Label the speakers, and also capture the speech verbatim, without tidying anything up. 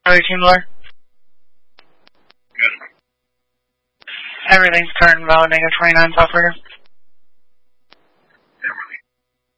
Speaker 1: Team Lore.
Speaker 2: Good.
Speaker 1: Everything's current and valid, negative twenty-nine, operator.